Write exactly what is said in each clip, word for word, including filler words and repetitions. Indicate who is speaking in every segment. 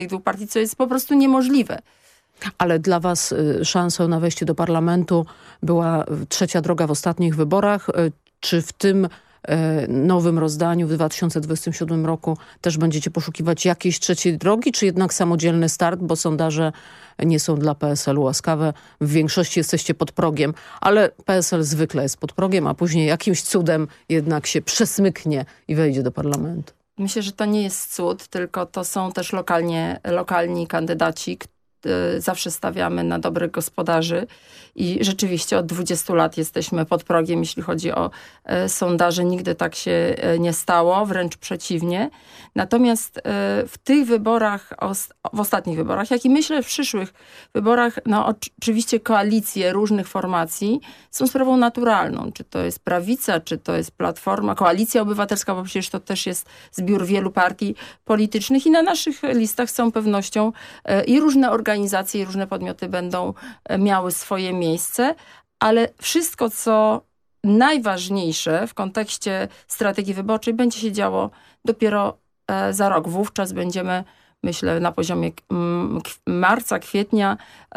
Speaker 1: tych dwóch partii, co jest po prostu niemożliwe.
Speaker 2: Ale dla was szansą na wejście do parlamentu była trzecia droga w ostatnich wyborach. Czy w tym nowym rozdaniu w dwa tysiące dwudziestym siódmym roku też będziecie poszukiwać jakiejś trzeciej drogi, czy jednak samodzielny start, bo sondaże nie są dla P S L-u łaskawe. W większości jesteście pod progiem, ale P S L zwykle jest pod progiem, a później jakimś cudem jednak się przesmyknie i wejdzie do parlamentu.
Speaker 1: Myślę, że to nie jest cud, tylko to są też lokalnie, lokalni kandydaci. Zawsze stawiamy na dobrych gospodarzy i rzeczywiście od dwudziestu lat jesteśmy pod progiem, jeśli chodzi o e, sondaże. Nigdy tak się e, nie stało, wręcz przeciwnie. Natomiast e, w tych wyborach, o, w ostatnich wyborach, jak i myślę w przyszłych wyborach, no oczywiście koalicje różnych formacji są sprawą naturalną. Czy to jest prawica, czy to jest Platforma, Koalicja Obywatelska, bo przecież to też jest zbiór wielu partii politycznych i na naszych listach z całą pewnością e, i różne organizacje, organizacje i różne podmioty będą miały swoje miejsce, ale wszystko, co najważniejsze w kontekście strategii wyborczej, będzie się działo dopiero za rok. Wówczas będziemy, myślę, na poziomie marca, kwietnia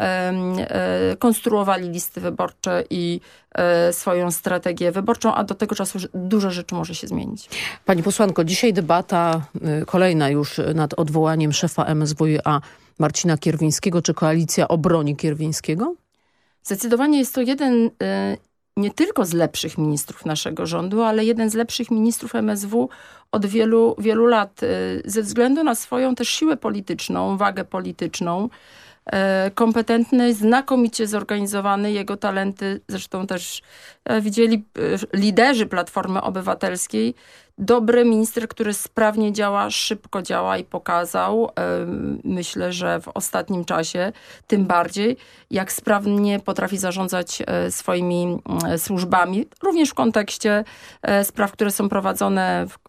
Speaker 1: konstruowali listy wyborcze i swoją strategię wyborczą, a do tego czasu dużo rzeczy może się zmienić.
Speaker 2: Pani posłanko, dzisiaj debata kolejna już nad odwołaniem szefa M S W iA Marcina Kierwińskiego. Czy koalicja obroni Kierwińskiego?
Speaker 1: Zdecydowanie jest to jeden nie tylko z lepszych ministrów naszego rządu, ale jeden z lepszych ministrów M S W od wielu, wielu lat. Ze względu na swoją też siłę polityczną, wagę polityczną, kompetentny, znakomicie zorganizowany. Jego talenty zresztą też widzieli liderzy Platformy Obywatelskiej. Dobry minister, który sprawnie działa, szybko działa i pokazał, myślę, że w ostatnim czasie tym bardziej, jak sprawnie potrafi zarządzać swoimi służbami, również w kontekście spraw, które są prowadzone w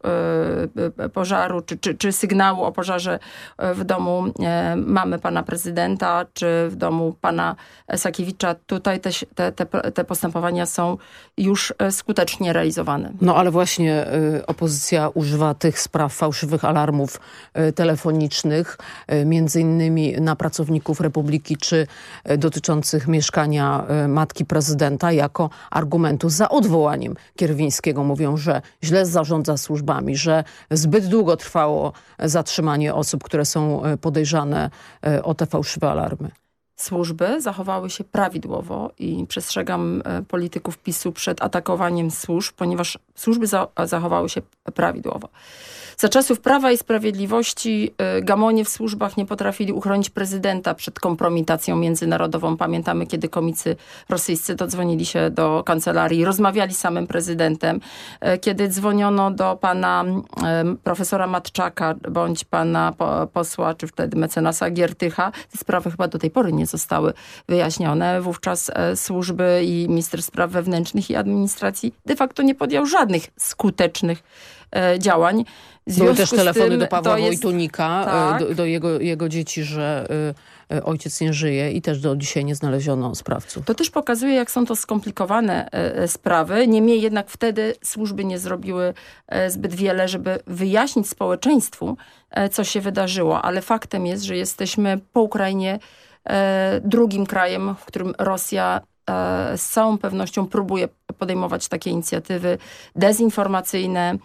Speaker 1: pożaru, czy, czy, czy sygnału o pożarze w domu mamy pana prezydenta, czy w domu pana Sakiewicza. Tutaj te, te, te, te postępowania są już skutecznie realizowane.
Speaker 2: No ale właśnie y, opozycja używa tych spraw fałszywych alarmów y, telefonicznych, y, między innymi na pracowników Republiki, czy y, dotyczących mieszkania y, matki prezydenta, jako argumentu za odwołaniem Kierwińskiego. Mówią, że źle zarządza służbami, że zbyt długo trwało zatrzymanie osób, które są podejrzane y, o te fałszywe alarmy.
Speaker 1: Służby zachowały się prawidłowo i przestrzegam polityków PiSu przed atakowaniem służb, ponieważ służby za zachowały się prawidłowo. Za czasów Prawa i Sprawiedliwości gamonie w służbach nie potrafili uchronić prezydenta przed kompromitacją międzynarodową. Pamiętamy, kiedy komicy rosyjscy dodzwonili się do kancelarii, rozmawiali z samym prezydentem. Kiedy dzwoniono do pana profesora Matczaka bądź pana posła, czy wtedy mecenasa Giertycha, te sprawy chyba do tej pory nie zostały wyjaśnione. Wówczas służby i minister spraw wewnętrznych i administracji de facto nie podjął żadnych skutecznych działań.
Speaker 2: Były też telefony do Pawła
Speaker 1: jest,
Speaker 2: Wojtunika,
Speaker 1: tak.
Speaker 2: do, do jego, jego dzieci, że y, ojciec nie żyje i też do dzisiaj nie znaleziono sprawców.
Speaker 1: To też pokazuje, jak są to skomplikowane y, sprawy. Niemniej jednak wtedy służby nie zrobiły y, zbyt wiele, żeby wyjaśnić społeczeństwu, y, co się wydarzyło. Ale faktem jest, że jesteśmy po Ukrainie y, drugim krajem, w którym Rosja z całą pewnością próbuje podejmować takie inicjatywy dezinformacyjne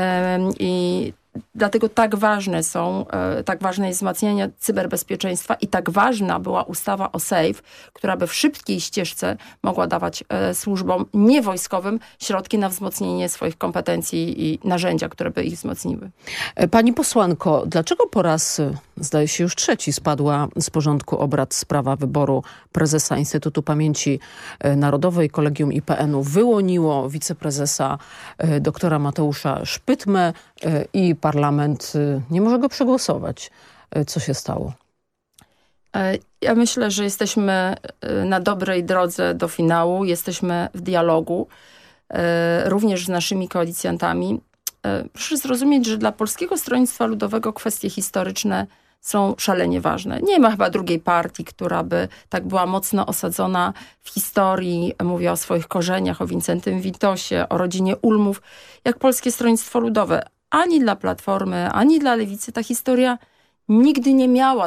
Speaker 1: i dlatego tak ważne są, tak ważne jest wzmacnianie cyberbezpieczeństwa i tak ważna była ustawa o SAFE, która by w szybkiej ścieżce mogła dawać służbom niewojskowym środki na wzmocnienie swoich kompetencji i narzędzia, które by ich wzmocniły.
Speaker 2: Pani posłanko, dlaczego po raz, zdaje się już trzeci, spadła z porządku obrad sprawa wyboru prezesa Instytutu Pamięci Narodowej, Kolegium I P N-u wyłoniło wiceprezesa doktora Mateusza Szpytmę i parlament nie może go przegłosować. Co się stało?
Speaker 1: Ja myślę, że jesteśmy na dobrej drodze do finału. Jesteśmy w dialogu również z naszymi koalicjantami. Proszę zrozumieć, że dla Polskiego Stronnictwa Ludowego kwestie historyczne są szalenie ważne. Nie ma chyba drugiej partii, która by tak była mocno osadzona w historii, mówię o swoich korzeniach, o Wincentym Witosie, o rodzinie Ulmów, jak Polskie Stronnictwo Ludowe. Ani dla Platformy, ani dla Lewicy ta historia nigdy nie miała